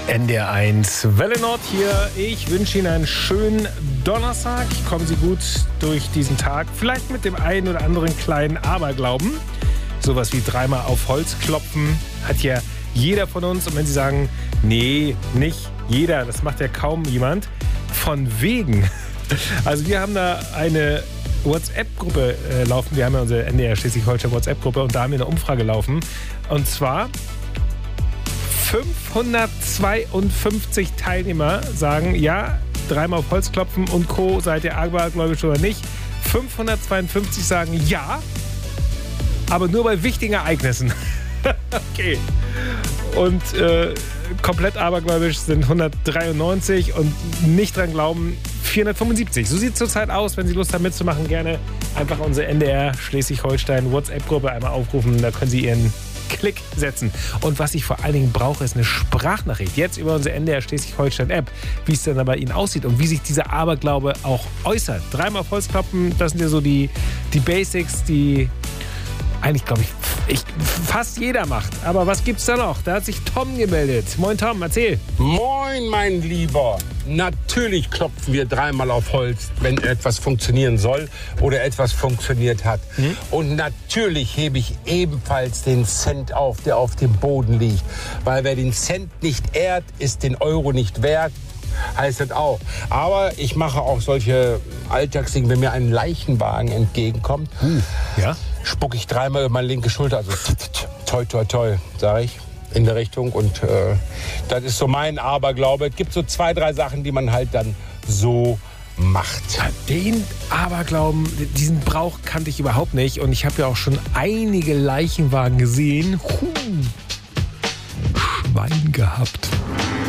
NDR1 Welle Nord hier. Ich wünsche Ihnen einen schönen Donnerstag. Kommen Sie gut durch diesen Tag. Vielleicht mit dem einen oder anderen kleinen Aberglauben. Sowas wie dreimal auf Holz klopfen hat ja jeder von uns. Und wenn Sie sagen, nee, nicht jeder, das macht ja kaum jemand. Von wegen. Also wir haben da eine WhatsApp-Gruppe laufen. Wir haben ja unsere NDR Schleswig-Holstein WhatsApp-Gruppe und da haben wir eine Umfrage laufen. Und zwar 552 Teilnehmer sagen, ja, dreimal auf Holz klopfen und Co. Seid ihr abergläubisch oder nicht? 552 sagen ja, aber nur bei wichtigen Ereignissen. Okay. Und komplett abergläubisch sind 193 und nicht dran glauben 475. So sieht es zurzeit aus. Wenn Sie Lust haben mitzumachen, gerne einfach unsere NDR Schleswig-Holstein WhatsApp-Gruppe einmal aufrufen. Da können Sie Ihren Klick setzen. Und was ich vor allen Dingen brauche, ist eine Sprachnachricht. Jetzt über unsere NDR Schleswig-Holstein-App, wie es denn da bei Ihnen aussieht und wie sich dieser Aberglaube auch äußert. Dreimal auf Holz kloppen, das sind ja so die Basics, die eigentlich, glaube ich, fast jeder macht. Aber was gibt's da noch? Da hat sich Tom gemeldet. Moin Tom, erzähl. Moin, mein Lieber. Natürlich klopfen wir dreimal auf Holz, wenn etwas funktionieren soll oder etwas funktioniert hat. Und natürlich hebe ich ebenfalls den Cent auf, der auf dem Boden liegt. Weil wer den Cent nicht ehrt, ist den Euro nicht wert. Heißt das auch. Aber ich mache auch solche Alltagsdinge, wenn mir ein Leichenwagen entgegenkommt. Ja? Spucke ich dreimal über meine linke Schulter, also toi, toi, toi, sage ich, in der Richtung. Und das ist so mein Aberglaube. Es gibt so 2, 3 Sachen, die man halt dann so macht. Den Aberglauben, diesen Brauch kannte ich überhaupt nicht. Und ich habe ja auch schon einige Leichenwagen gesehen. Schwein gehabt.